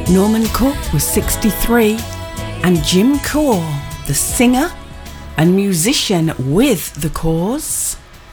Norman Cook was 63, and Jim Corr, the singer and musician with The Corrs,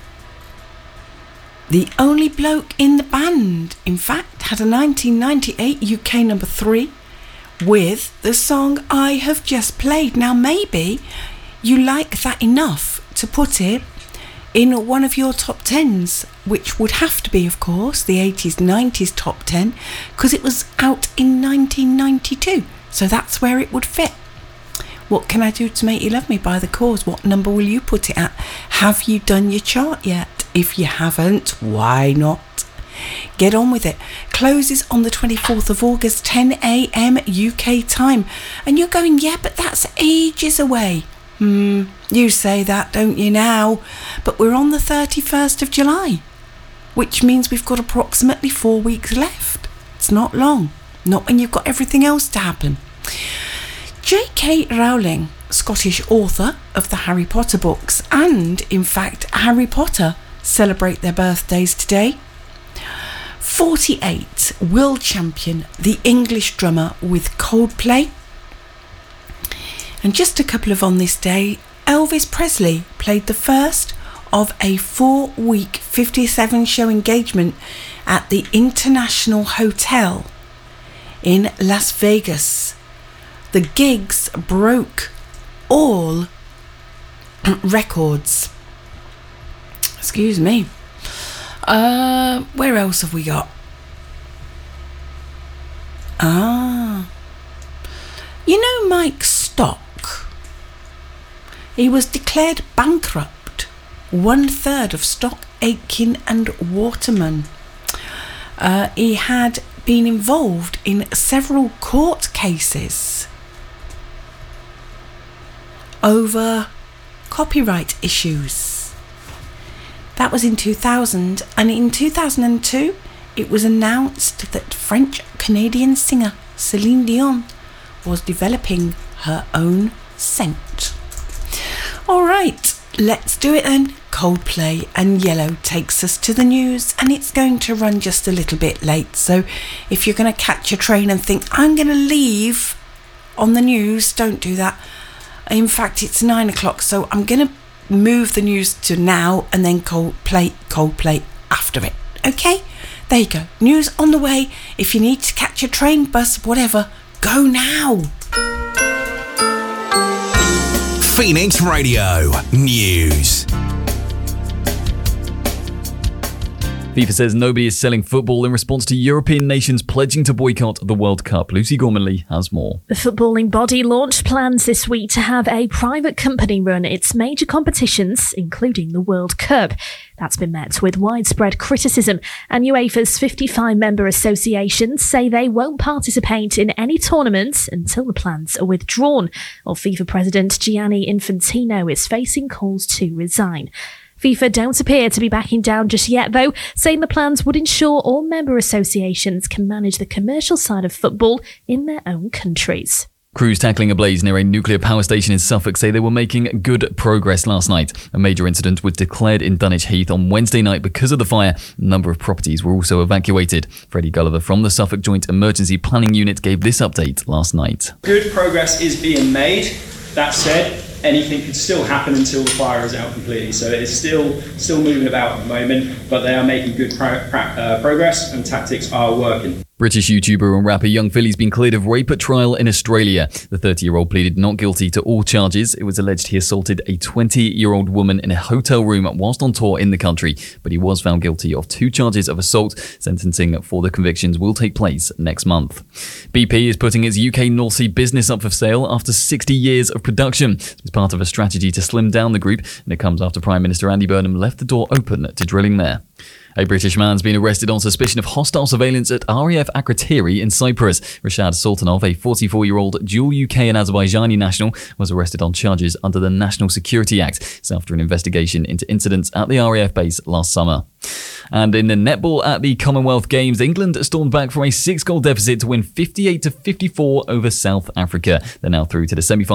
the only bloke in the band, in fact, had a 1998 UK number 3 with the song I have just played. Now maybe you like that enough to put it in one of your top 10s, which would have to be, of course, the 80s, 90s top 10, because it was out in 1992. So that's where it would fit. What Can I Do to Make You Love Me by The Corrs? What number will you put it at? Have you done your chart yet? If you haven't, why not? Get on with it. Closes on the 24th of August, 10 a.m. UK time. And you're going, yeah, but that's ages away. You say that, don't you now? But we're on the 31st of July, which means we've got approximately 4 weeks left. It's not long, not when you've got everything else to happen. J.K. Rowling, Scottish author of the Harry Potter books, and in fact Harry Potter, celebrate their birthdays today. 48, world champion, the English drummer with Coldplay. And just a couple of on this day, Elvis Presley played the first of a 4-week 57-show engagement at the International Hotel in Las Vegas. The gigs broke all records. Excuse me. Where else have we got? You know Mike Stock? He was declared bankrupt. 1/3 of Stock, Aitken and Waterman. He had been involved in several court cases over copyright issues. That was in 2000, and in 2002 it was announced that French-Canadian singer Celine Dion was developing her own scent. Alright, let's do it then. Coldplay and Yellow takes us to the news, and it's going to run just a little bit late, so if you're going to catch a train and think I'm going to leave on the news, don't do that. In fact, it's 9 o'clock, so I'm going to move the news to now and then Coldplay after it. Okay? There you go. News on the way. If you need to catch a train, bus, whatever, go now. Phoenix Radio News. FIFA says nobody is selling football in response to European nations pledging to boycott the World Cup. Lucy Gormanley has more. The footballing body launched plans this week to have a private company run its major competitions, including the World Cup. That's been met with widespread criticism, and UEFA's 55 member associations say they won't participate in any tournaments until the plans are withdrawn, while FIFA President Gianni Infantino is facing calls to resign. FIFA don't appear to be backing down just yet, though, saying the plans would ensure all member associations can manage the commercial side of football in their own countries. Crews tackling a blaze near a nuclear power station in Suffolk say they were making good progress last night. A major incident was declared in Dunwich Heath on Wednesday night because of the fire. A number of properties were also evacuated. Freddie Gulliver from the Suffolk Joint Emergency Planning Unit gave this update last night. Good progress is being made. That said, anything could still happen until the fire is out completely. So it is still moving about at the moment, but they are making good progress and tactics are working. British YouTuber and rapper Young Philly's been cleared of rape at trial in Australia. The 30-year-old pleaded not guilty to all charges. It was alleged he assaulted a 20-year-old woman in a hotel room whilst on tour in the country, but he was found guilty of 2 charges of assault. Sentencing for the convictions will take place next month. BP is putting its UK North Sea business up for sale after 60 years of production. It's part of a strategy to slim down the group, and it comes after Prime Minister Andy Burnham left the door open to drilling there. A British man's been arrested on suspicion of hostile surveillance at RAF Akrotiri in Cyprus. Rashad Sultanov, a 44-year-old dual UK and Azerbaijani national, was arrested on charges under the National Security Act. It's after an investigation into incidents at the RAF base last summer. And in the netball at the Commonwealth Games, England stormed back from a 6-goal deficit to win 58-54 over South Africa. They're now through to the semi-final.